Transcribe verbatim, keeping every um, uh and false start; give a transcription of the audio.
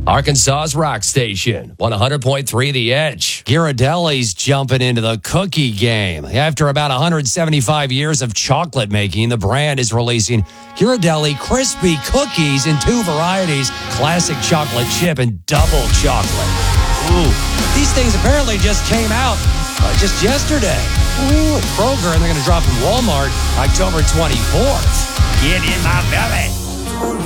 Arkansas's rock station, one hundred point three The Edge. Ghirardelli's jumping into the cookie game. After about one hundred seventy-five years of chocolate making, the brand is releasing Ghirardelli crispy cookies in two varieties, classic chocolate chip and double chocolate. Ooh, these things apparently just came out uh, just yesterday. Ooh, at Kroger, and they're going to drop in Walmart October twenty-fourth. Get in my belly.